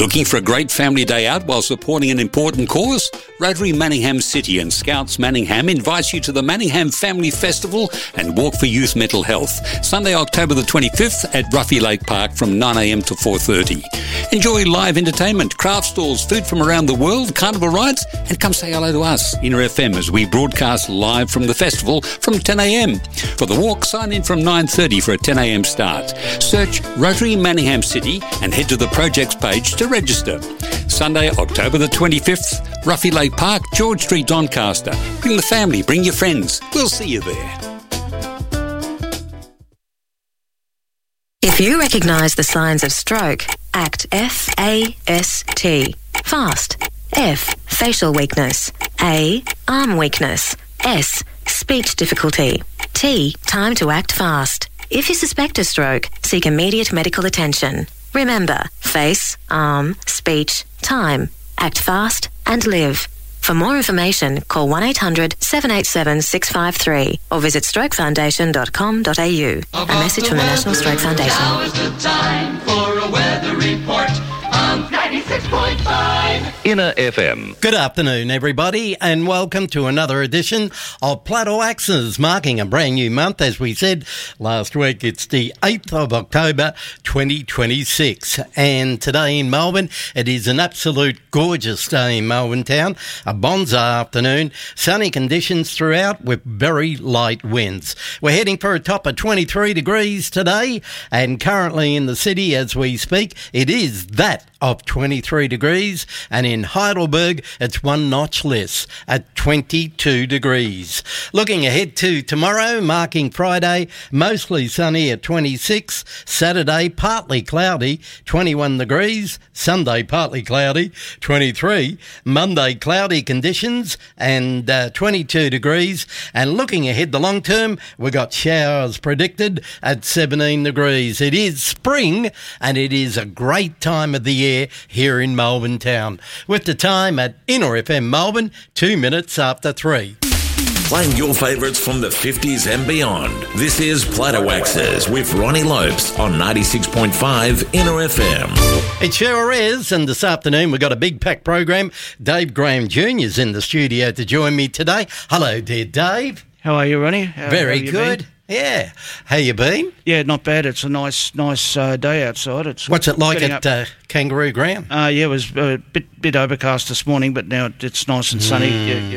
Looking for a great family day out while supporting an important cause? Rotary Manningham City and Scouts Manningham invites you to the Manningham Family Festival and Walk for Youth Mental Health, Sunday, October the 25th at Ruffy Lake Park from 9am to 4:30. Enjoy live entertainment, craft stalls, food from around the world, carnival rides, and come say hello to us, Inner FM, as we broadcast live from the festival from 10am. For the walk, sign in from 9:30 for a 10am start. Search Rotary Manningham City and head to the projects page to register. Sunday, October the 25th, Ruffy Lake Park, George Street, Doncaster. Bring the family, bring your friends. We'll see you there. If you recognise the signs of stroke, act FAST. Fast. F. Facial weakness. A. Arm weakness. S. Speech difficulty. T. Time to act fast. If you suspect a stroke, seek immediate medical attention. Remember, face, arm, speech, time. Act fast and live. For more information, call 1-800-787-653 or visit strokefoundation.com.au. A message from the National Stroke Foundation. Now is the time for a weather report on 96.5 Inner FM. Good afternoon, everybody, and welcome to another edition of Plateau Access, marking a brand new month. As we said last week, it's the 8th of October 2026, and today in Melbourne, it is an absolute gorgeous day in Melbourne town, a bonza afternoon, sunny conditions throughout with very light winds. We're heading for a top of 23 degrees today, and currently in the city as we speak, it is that of 23 degrees, and in Heidelberg it's one notch less at 22 degrees. Looking ahead to tomorrow, marking Friday, mostly sunny at 26, Saturday partly cloudy, 21 degrees, Sunday partly cloudy, 23, Monday cloudy conditions and 22 degrees, and looking ahead the long term, we've got showers predicted at 17 degrees. It is spring and it is a great time of the year here in Melbourne town. With the time at Inner FM Melbourne, 2 minutes after 3. Playing your favourites from the 50s and beyond. This is Plateau Access with Ronnie Lopes on 96.5 Inner FM. It sure is, and this afternoon we've got a big packed program. Dave Graham Jr. is in the studio to join me today. Hello, dear Dave. How are you, Ronnie? Very good. Been? Yeah. How you been? Yeah, not bad. It's a nice day outside. What's it like at Kangaroo Ground? Yeah, it was a bit overcast this morning, but now it's nice and sunny. Yeah.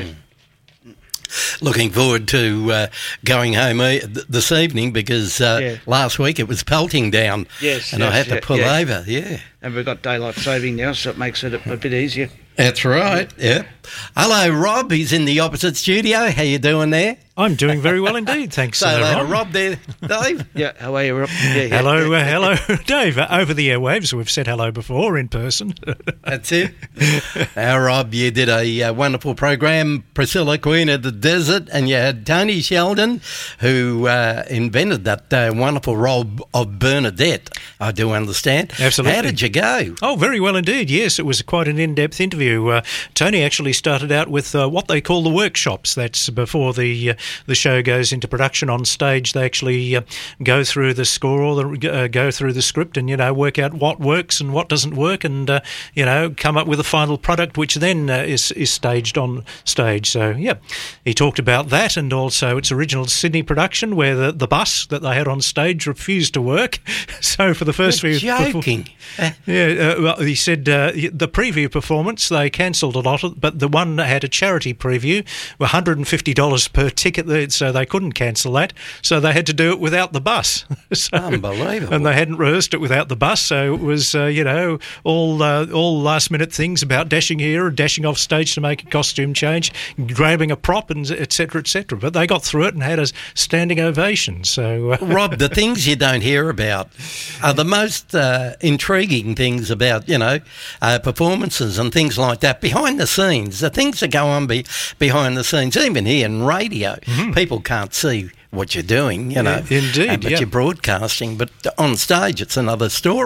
Looking forward to going home this evening because last week it was pelting down. Yes, and I had to pull over. Yeah. And we've got daylight saving now, so it makes it a bit easier. That's right. Yeah. Hello, Rob. He's in the opposite studio. How you doing there? I'm doing very well indeed, thanks. Say hello to Rob there, Dave. Yeah, how are you, Rob? Yeah. Hello, Dave. Over the airwaves, we've said hello before in person. That's it. Now, Rob, you did a wonderful program, Priscilla, Queen of the Desert, and you had Tony Sheldon, who invented that wonderful role of Bernadette, I do understand. Absolutely. How did you go? Oh, very well indeed, yes. It was quite an in-depth interview. Tony actually started out with what they call the workshops. That's before the show goes into production on stage. They actually go through the score or go through the script and, work out what works and what doesn't work and, come up with a final product which then is staged on stage. So, yeah, he talked about that and also its original Sydney production where the bus that they had on stage refused to work. So for the first few... joking. Well, he said the preview performance, they cancelled a lot, but the one that had a charity preview were $150 per ticket, so they couldn't cancel that. So they had to do it without the bus. So, unbelievable. And they hadn't rehearsed it without the bus, so it was, all last-minute things about dashing here and dashing off stage to make a costume change, grabbing a prop, and et cetera, et cetera. But they got through it and had a standing ovation. So, Rob, the things you don't hear about are the most intriguing things about, performances and things like that. Behind the scenes, the things that go on behind the scenes, even here in radio, people can't see what you're doing, Indeed, but you're broadcasting. But on stage, it's another story.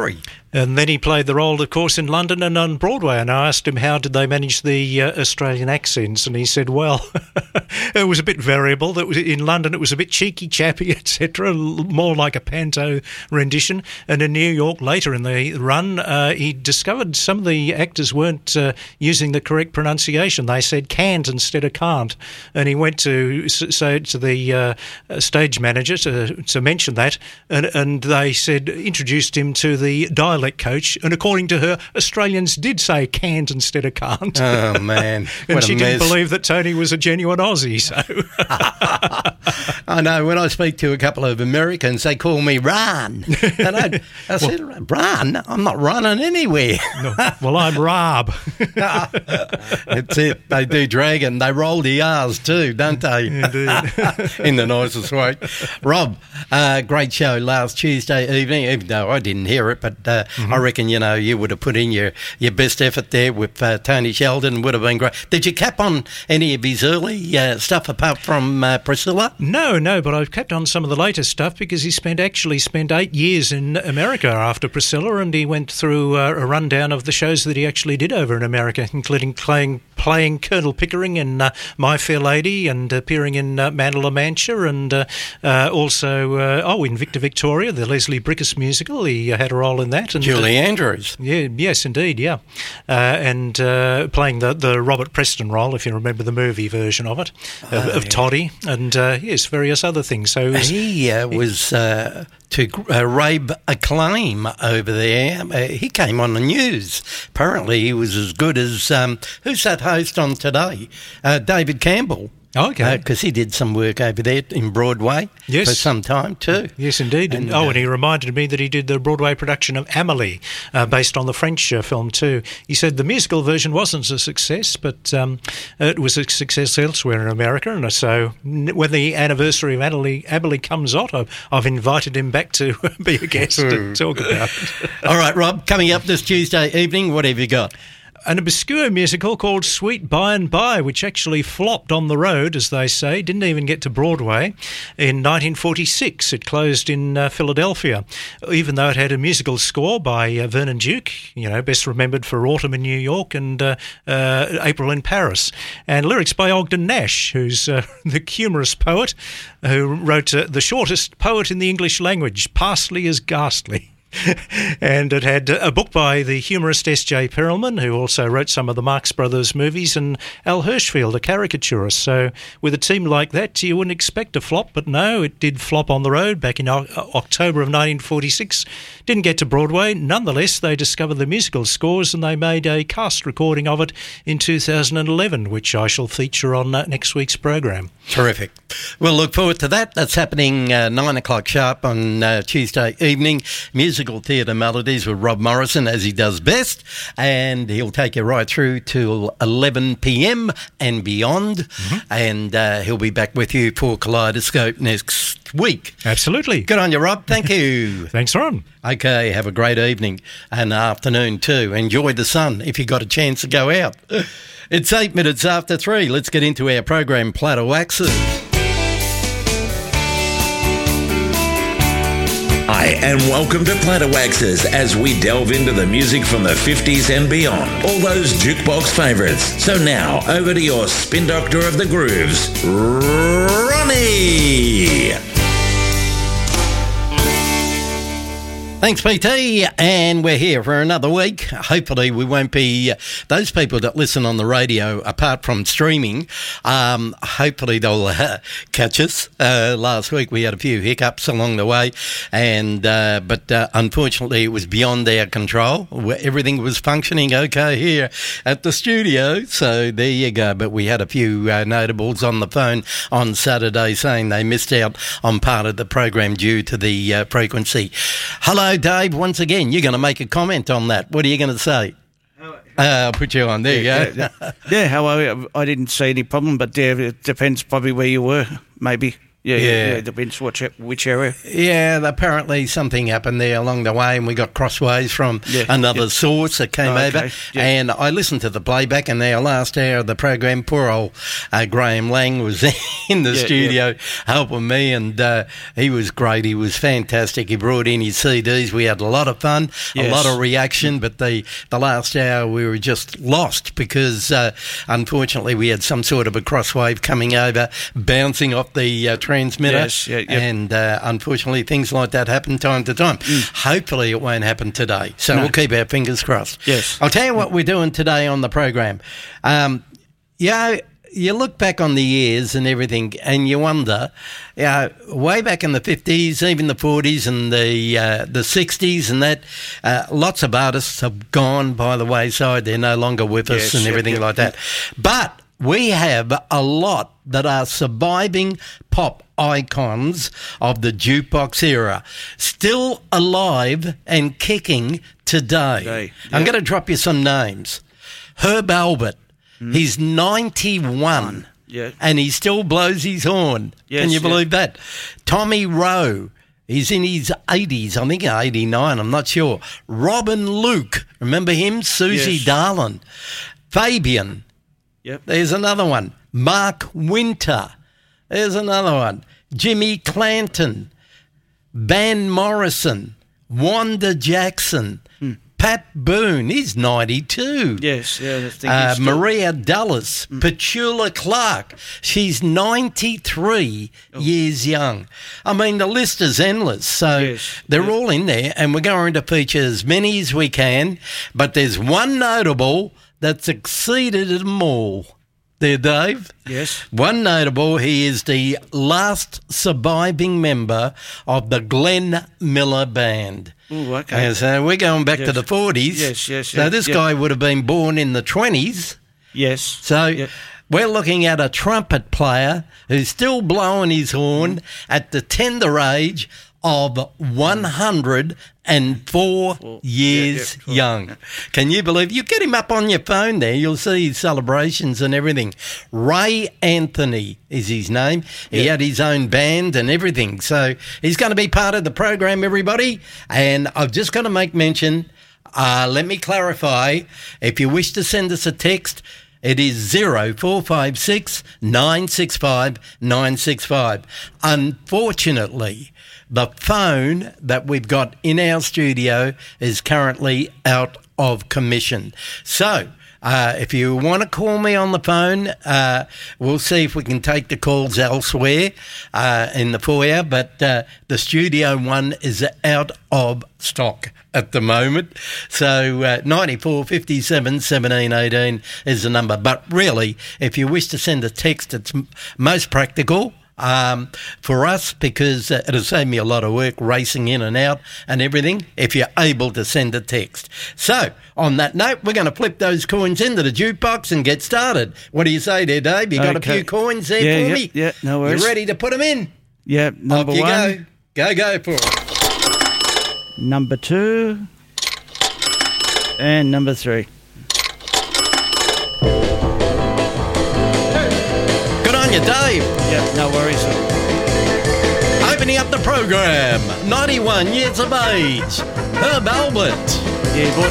And then he played the role, of course, in London and on Broadway. And I asked him how did they manage the Australian accents, and he said, well, it was a bit variable. That was in London, it was a bit cheeky, chappy, etc., more like a panto rendition. And in New York, later in the run, he discovered some of the actors weren't using the correct pronunciation. They said can't instead of can't, and he went to say to the stage manager to mention that, and they said introduced him to the dialect coach, and according to her, Australians did say can't instead of can't. Oh, man. And she didn't believe that Tony was a genuine Aussie, so... I know, when I speak to a couple of Americans, they call me Ron. And I said, Ron? I'm not running anywhere. No. Well, I'm Rob. That's it. They do dragon. They roll the R's too, don't they? Indeed. In the nicest way. Rob, great show last Tuesday evening, even though I didn't hear it, but I reckon, you would have put in your best effort there with Tony Sheldon. Would have been great. Did you cap on any of his early stuff apart from Priscilla? No, but I've kept on some of the later stuff because he spent 8 years in America after Priscilla, and he went through a rundown of the shows that he actually did over in America, including playing Colonel Pickering in My Fair Lady and appearing in Man of La Mancha, and also in Victor Victoria, the Leslie Bricusse musical. He had a role in that. And, Julie Andrews. Yes, indeed, yeah. And playing the Robert Preston role, if you remember the movie version of it, of Toddy, and yes, various other things. So he was to rave acclaim over there. He came on the news. Apparently he was as good as, who's that host on today? David Campbell. Oh, okay. Because he did some work over there in Broadway for some time too. Yes, indeed. And he reminded me that he did the Broadway production of Amélie, based on the French film too. He said the musical version wasn't a success, but it was a success elsewhere in America. And so when the anniversary of Amélie comes out, I've invited him back to be a guest to talk about it. All right, Rob, coming up this Tuesday evening, what have you got? An obscure musical called Sweet By and By, which actually flopped on the road, as they say, didn't even get to Broadway. In 1946, it closed in Philadelphia, even though it had a musical score by Vernon Duke, best remembered for Autumn in New York and April in Paris, and lyrics by Ogden Nash, who's the humorous poet who wrote the shortest poet in the English language, Parsley is Ghastly. And it had a book by the humorist S.J. Perelman, who also wrote some of the Marx Brothers movies, and Al Hirschfeld, a caricaturist. So with a team like that, you wouldn't expect a flop, but no, it did flop on the road back in October of 1946. Didn't get to Broadway. Nonetheless, they discovered the musical scores and they made a cast recording of it in 2011, which I shall feature on next week's program. Terrific. We'll look forward to that. That's happening 9 o'clock sharp on Tuesday evening. Musical theatre melodies with Rob Morrison, as he does best, and he'll take you right through till 11 p.m. and beyond, and he'll be back with you for Kaleidoscope next week. Absolutely. Good on you, Rob. Thank you. Thanks, Ron. Okay, have a great evening and afternoon too. Enjoy the sun if you got a chance to go out. It's 8 minutes after 3. Let's get into our program, Platter Axes. Hi, and welcome to Platter Waxes as we delve into the music from the 50s and beyond. All those jukebox favourites. So now, over to your spin doctor of the grooves, Ronnie! Thanks, PT, and we're here for another week. Hopefully we won't be, those people that listen on the radio, apart from streaming, hopefully they'll catch us. Last week we had a few hiccups along the way, and but unfortunately it was beyond our control. Everything was functioning okay here at the studio, so there you go. But we had a few notables on the phone on Saturday saying they missed out on part of the program due to the frequency. Hello, Dave, once again, you're going to make a comment on that. What are you going to say? I'll put you on. There you go. Yeah, how are you? I didn't see any problem, but yeah, it depends probably where you were, maybe. Yeah. Depends which area. Yeah, apparently something happened there along the way, and we got crossways from another source that came over. Yeah. And I listened to the playback, and our last hour of the program, poor old Graham Lang was in the studio helping me, and he was great. He was fantastic. He brought in his CDs. We had a lot of fun, a lot of reaction, but the last hour we were just lost because unfortunately we had some sort of a crosswave coming over, bouncing off the transmitter, and unfortunately things like that happen time to time. Hopefully it won't happen today, so we'll keep our fingers crossed. I'll tell you what we're doing today on the program. You look back on the years and everything and you wonder, way back in the 50s, even the 40s and the 60s and that, lots of artists have gone by the wayside. They're no longer with us and everything like that. But we have a lot that are surviving pop icons of the jukebox era, still alive and kicking today. I'm going to drop you some names. Herb Albert, he's 91 and he still blows his horn. Can you believe that? Tommy Rowe, he's in his 80s, I think 89, I'm not sure. Robin Luke, remember him? Susie Darlin. Fabian. There's another one. Mark Winter. There's another one. Jimmy Clanton. Van Morrison. Wanda Jackson. Pat Boone, he's 92. Maria Dulles. Petula Clark, she's 93 years young. I mean, the list is endless. So they're all in there, and we're going to feature as many as we can. But there's one notable that's exceeded them all. There, Dave. One notable, he is the last surviving member of the Glenn Miller Band. And so we're going back to the 40s. So this guy would have been born in the 20s. So we're looking at a trumpet player who's still blowing his horn at the tender age of 104 years young. Can you believe? You get him up on your phone there, you'll see his celebrations and everything. Ray Anthony is his name. He had his own band and everything. So he's going to be part of the program, everybody. And I've just got to make mention, let me clarify, if you wish to send us a text, it is 0456 965 965. Unfortunately, the phone that we've got in our studio is currently out of commission. So if you want to call me on the phone, we'll see if we can take the calls elsewhere in the foyer, but the studio one is out of stock at the moment. So 94 57 17 18 is the number. But really, if you wish to send a text, it's most practical for us, because it'll save me a lot of work racing in and out and everything if you're able to send a text. So on that note, we're going to flip those coins into the jukebox and get started. What do you say there, Dave? You got a few coins there for me? Yeah, no worries. You ready to put them in? Yeah, number Off you one. Go for it. Number 2. And number 3. Good on you, Dave. Yeah, no worries. Opening up the program, 91 years of age, Herb Albert. Yeah, boy.